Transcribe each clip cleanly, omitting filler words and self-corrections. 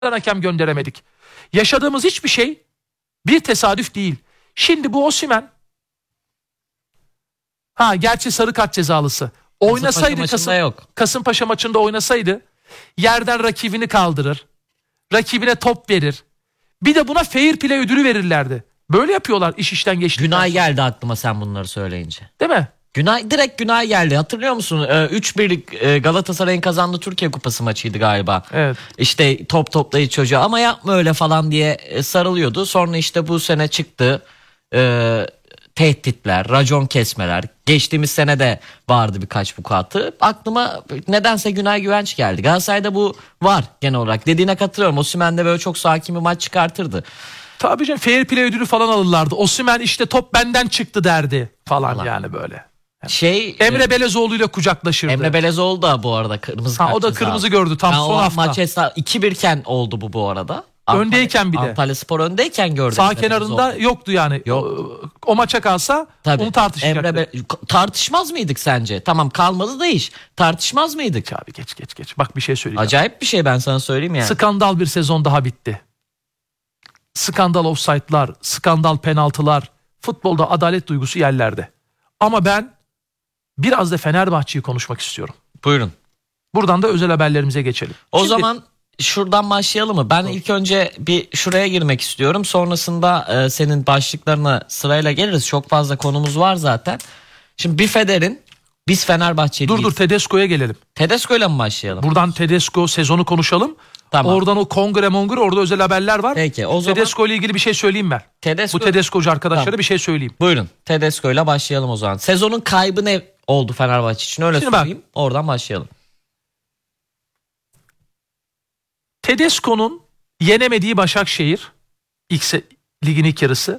hakem gönderemedik. Yaşadığımız hiçbir şey bir tesadüf değil. Şimdi bu Osimhen, gerçi sarı kart cezalısı. Oynasaydı Kasımpaşa maçında oynasaydı yerden rakibini kaldırır. Rakibine top verir. Bir de buna fair play ödülü verirlerdi. Böyle yapıyorlar iş işten geçtikten. Günay geldi aklıma sen bunları söyleyince. Değil mi? Direkt Günay geldi. Hatırlıyor musun? 3-1 Galatasaray'ın kazandığı Türkiye Kupası maçıydı galiba. Evet. İşte top toplayıcı çocuğa ama yapma öyle falan diye sarılıyordu. Sonra işte bu sene çıktı. Tehditler, racon kesmeler. Geçtiğimiz sene de vardı birkaç vukuatı. Aklıma nedense Günay Güvenç geldi. Galatasaray'da bu var genel olarak. Dediğine katılıyorum. Osimhen de böyle çok sakin bir maç çıkartırdı. Tabii canım, fair play ödülü falan alırlardı. Osimhen işte top benden çıktı derdi falan yani böyle. Emre Belezoğlu ile kucaklaşırdı. Emre Belezoğlu da bu arada kırmızı kart. O da kırmızı gördü tam son hafta. Maç 2-1 iken oldu bu arada. Öndeyken bir de. Antalyaspor öndeyken gördüm. Sağ kenarında yoktu yani. Yok. O maça kalsa tabii, onu tartışacaktı. Tartışmaz mıydık sence? Tamam, kalmadı da iş. Tartışmaz mıydık? Abi geç. Bak bir şey söyleyeceğim. Acayip bir şey, ben sana söyleyeyim yani. Skandal bir sezon daha bitti. Skandal ofsaytlar, skandal penaltılar. Futbolda adalet duygusu yerlerde. Ama ben biraz da Fenerbahçe'yi konuşmak istiyorum. Buyurun. Buradan da özel haberlerimize geçelim. O zaman şuradan başlayalım mı? Ben ilk önce bir şuraya girmek istiyorum. Sonrasında senin başlıklarına sırayla geliriz. Çok fazla konumuz var zaten. Şimdi biz Fenerbahçeliyiz. Dur Tedesco'ya gelelim. Tedesco'yla mı başlayalım? Buradan Tedesco sezonu konuşalım. Tamam. Oradan o kongre orada özel haberler var. Peki, o zaman Tedesco ile ilgili bir şey söyleyeyim ben. Bu Tedesco'cu arkadaşlara bir şey söyleyeyim. Buyurun. Tedesco'yla başlayalım o zaman. Sezonun kaybı ne oldu Fenerbahçe için? Öyle söyleyeyim. Oradan başlayalım. Tedesco'nun yenemediği Başakşehir ligin ilk yarısı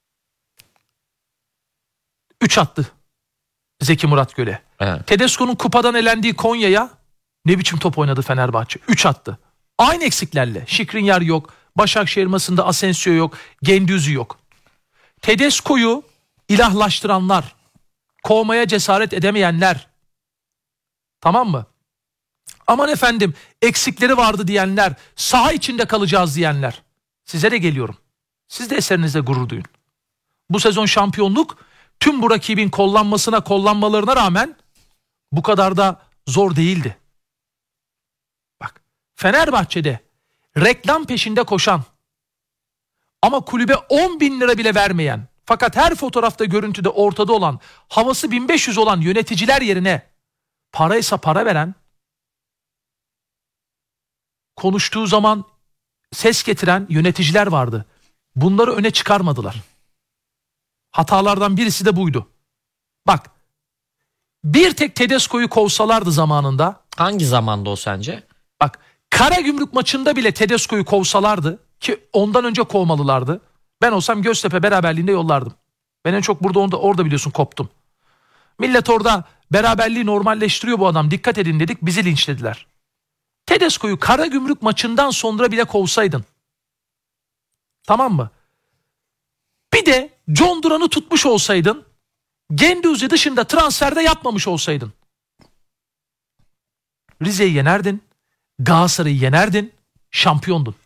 3 attı Zeki Murat Göl'e. Evet. Tedesco'nun kupadan elendiği Konya'ya ne biçim top oynadı Fenerbahçe? 3 attı. Aynı eksiklerle. Skriniar yok. Başakşehir maçında Asensio yok. Güendüz'ü yok. Tedesco'yu ilahlaştıranlar, kovmaya cesaret edemeyenler, tamam mı? Aman efendim eksikleri vardı diyenler, saha içinde kalacağız diyenler. Size de geliyorum. Siz de eserinizde gurur duyun. Bu sezon şampiyonluk tüm bu rakibin kollanmalarına rağmen bu kadar da zor değildi. Bak, Fenerbahçe'de reklam peşinde koşan ama kulübe 10 bin lira bile vermeyen, fakat her fotoğrafta görüntüde ortada olan, havası 1500 olan yöneticiler yerine paraysa para veren, konuştuğu zaman ses getiren yöneticiler vardı. Bunları öne çıkarmadılar. Hatalardan birisi de buydu. Bak, bir tek Tedesco'yu kovsalardı zamanında. Hangi zamanda o sence? Bak, Karagümrük maçında bile Tedesco'yu kovsalardı, ki ondan önce kovmalılardı. Ben olsam Göztepe beraberliğinde yollardım. Ben en çok orada biliyorsun koptum. Millet orada beraberliği normalleştiriyor bu adam, dikkat edin dedik, bizi linçlediler. Tedesco'yu Karagümrük maçından sonra bile kovsaydın, tamam mı? Bir de John Duran'ı tutmuş olsaydın, Güendüz'ü dışında transferde yapmamış olsaydın, Rize'yi yenerdin, Galatasaray'ı yenerdin, şampiyondun.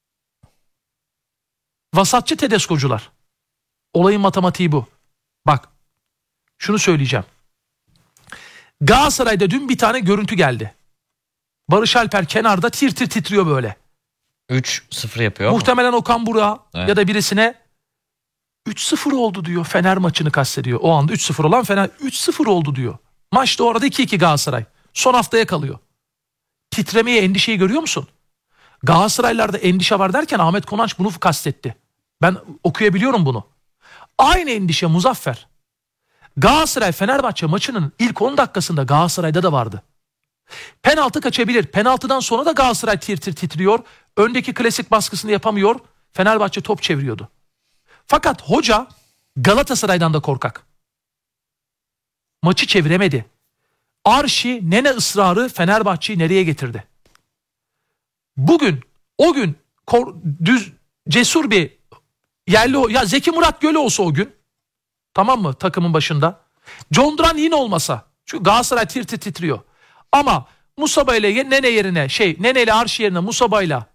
Vasatçı Tedesco'cular. Olayın matematiği bu. Bak, şunu söyleyeceğim. Galatasaray'da dün bir tane görüntü geldi. Barış Alper kenarda tir tir titriyor böyle. 3-0 yapıyor. Muhtemelen Okan Burak'a ya da birisine 3-0 oldu diyor. Fener maçını kastediyor. O anda 3-0 olan Fener 3-0 oldu diyor. Maçta orada 2-2 Galatasaray. Son haftaya kalıyor. Titremeyi, endişeyi görüyor musun? Galatasaraylılarda endişe var derken Ahmet Konanç bunu kastetti. Ben okuyabiliyorum bunu. Aynı endişe Muzaffer. Galatasaray Fenerbahçe maçının ilk 10 dakikasında Galatasaray'da da vardı. Penaltı kaçabilir. Penaltıdan sonra da Galatasaray tir tir titriyor. Öndeki klasik baskısını yapamıyor. Fenerbahçe top çeviriyordu. Fakat hoca Galatasaray'dan da korkak. Maçı çeviremedi. Arşi, Nene ısrarı Fenerbahçe'yi nereye getirdi? Bugün, o gün cesur bir yerli, ya Zeki Murat Göle olsa o gün, tamam mı, takımın başında. John Duran yine olmasa. Çünkü Galatasaray tir tir titriyor. Ama Musaba ile Nene yerine Nene ile Arşi yerine Musaba ile